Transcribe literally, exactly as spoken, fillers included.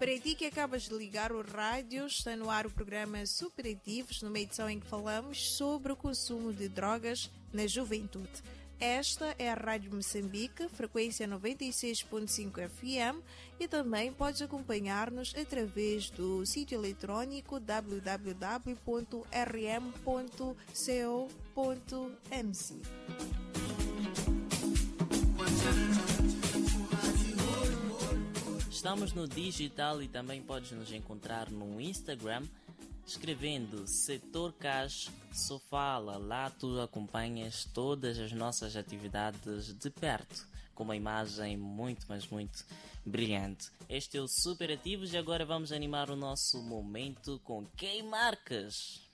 Para ti que acabas de ligar o rádio, está no ar o programa Superativos, numa edição em que falamos sobre o consumo de drogas na juventude. Esta é a Rádio Moçambique, frequência noventa e seis ponto cinco F M, e também podes acompanhar-nos através do sítio eletrônico w w w ponto r m ponto co ponto m c. Estamos no digital e também podes nos encontrar no Instagram escrevendo Setor Cash Só Fala. Lá tu acompanhas todas as nossas atividades de perto, com uma imagem muito, mas muito brilhante. Este é o Superativos e agora vamos animar o nosso momento com Quem Marcas.